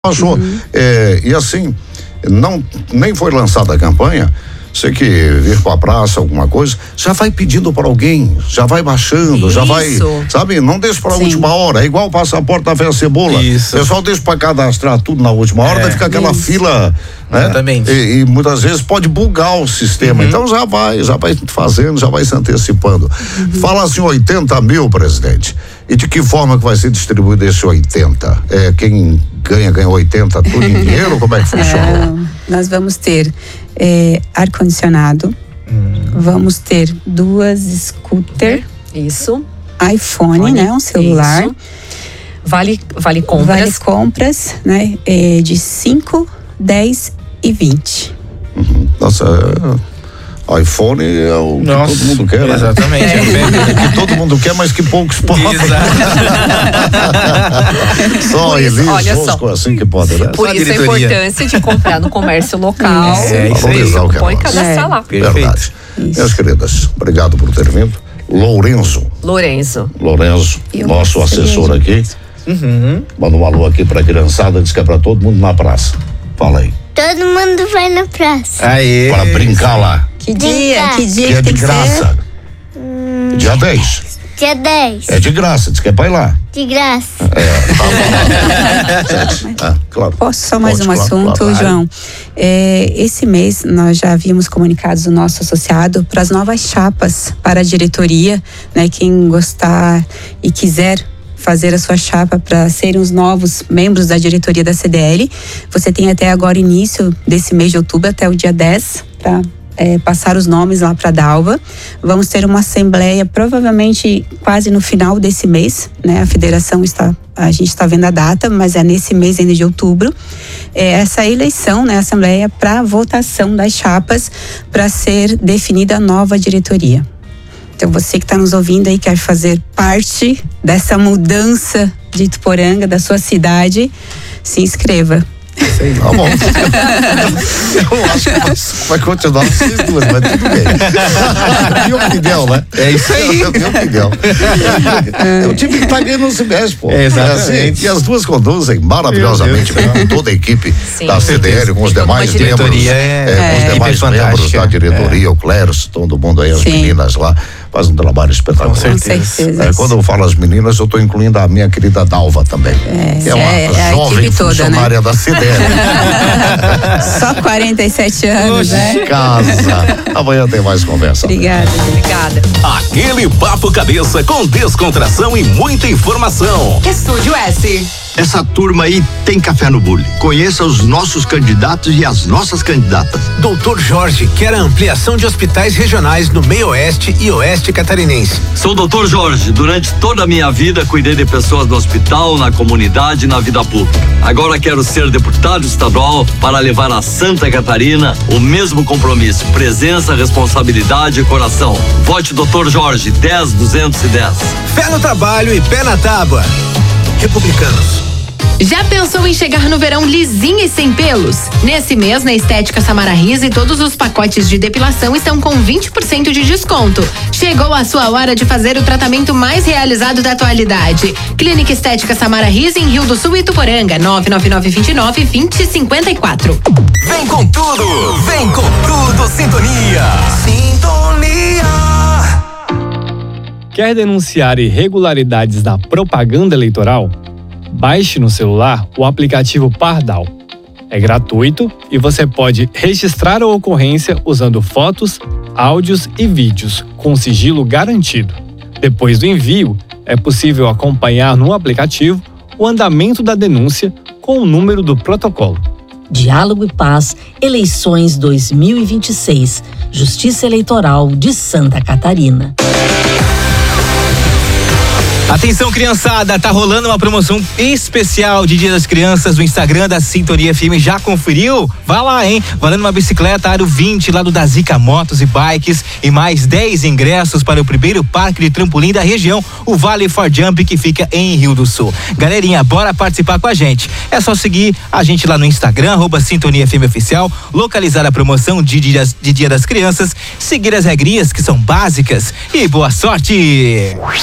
Passou. E assim, nem foi lançada a campanha. Você que vir para a praça, alguma coisa, já vai pedindo para alguém, já vai baixando, já vai, sabe? Não deixa para a última hora. É igual o passaporte da Fé Cebola. Isso. O pessoal deixa para cadastrar tudo na última hora, daí fica aquela fila, né? Exatamente. E muitas vezes pode bugar o sistema. Então já vai fazendo, já vai se antecipando. Fala assim, 80 mil, presidente. E de que forma que vai ser distribuído esse 80? Quem ganha 80 tudo em dinheiro? Como é que funciona? Nós vamos ter ar-condicionado, vamos ter 2 scooter, isso, iPhone, né, um celular, isso. Vale compras, né, de 5, 10 e 20. Nossa, iPhone é o que todo mundo quer, né? Exatamente. Que todo mundo quer, mas que poucos podem. Só eles, assim que podem, né? Por isso a importância de comprar no comércio local. Valorizar o que põe e cadastrar lá. Verdade. Minhas queridas, obrigado por ter vindo. Lourenço, nosso assessor aqui. Manda um alô aqui pra criançada, diz que é pra todo mundo na praça. Fala aí. Todo mundo vai na praça. Aê. Para brincar lá. Que dia Que que é tem de que graça. ser? Dia 10. Dia 10. É de graça, diz que é pra ir lá. De graça. Claro. Posso só mais um assunto, João? Esse mês nós já havíamos comunicado o nosso associado para as novas chapas para a diretoria, né? Quem gostar e quiser fazer a sua chapa para serem os novos membros da diretoria da CDL, você tem até agora início desse mês de outubro, até o dia 10, para passar os nomes lá para a Dalva. Vamos ter uma assembleia provavelmente quase no final desse mês, né? A federação a gente está vendo a data, mas é nesse mês ainda de outubro. Essa eleição, né? A assembleia para votação das chapas para ser definida a nova diretoria. Então você que está nos ouvindo aí, quer fazer parte dessa mudança de Ituporanga, da sua cidade, se inscreva. Tá bom. Eu acho que vai continuar vocês duas, mas tudo bem. Minha opinião, né? É isso aí. Minha opinião. O time que tá ganhando não se mexe, pô. Exatamente. E as duas conduzem maravilhosamente bem, com toda a equipe da CDL, com os demais membros. Com os demais membros da diretoria, o Cléris, todo mundo aí, as meninas lá. Faz um trabalho espetacular. Com certeza. Quando eu falo as meninas, eu estou incluindo a minha querida Dalva também. Que é uma jovem funcionária, né, da CDL. Só 47 anos, né? Casa. Amanhã tem mais conversa. Obrigada. Aquele papo cabeça com descontração e muita informação. Estúdio S. Essa turma aí tem café no bule. Conheça os nossos candidatos e as nossas candidatas. Doutor Jorge quer a ampliação de hospitais regionais no meio oeste e oeste catarinense. Sou o Dr. Jorge. Durante toda a minha vida cuidei de pessoas no hospital, na comunidade e na vida pública. Agora quero ser deputado estadual para levar a Santa Catarina o mesmo compromisso, presença, responsabilidade e coração. Vote Dr. Jorge, 10.210. Fé no trabalho e pé na tábua. Republicanos. Já pensou em chegar no verão lisinha e sem pelos? Nesse mês, na Estética Samara Riza, todos os pacotes de depilação estão com 20% de desconto. Chegou a sua hora de fazer o tratamento mais realizado da atualidade. Clínica Estética Samara Riza, em Rio do Sul e Ituporanga, 99929-2054. Vem com tudo, Sintonia. Quer denunciar irregularidades na propaganda eleitoral? Baixe no celular o aplicativo Pardal. É gratuito e você pode registrar a ocorrência usando fotos, áudios e vídeos, com sigilo garantido. Depois do envio, é possível acompanhar no aplicativo o andamento da denúncia com o número do protocolo. Diálogo e Paz, eleições 2026, Justiça Eleitoral de Santa Catarina. Atenção, criançada, tá rolando uma promoção especial de Dia das Crianças no Instagram da Sintonia FM. Já conferiu? Vai lá, hein? Valendo uma bicicleta Aro 20 lá do Dazica Motos e Bikes e mais 10 ingressos para o primeiro parque de trampolim da região, o Vale For Jump, que fica em Rio do Sul. Galerinha, bora participar com a gente. É só seguir a gente lá no Instagram, @Sintonia FM Oficial, localizar a promoção de Dia das Crianças, seguir as regrinhas que são básicas e boa sorte!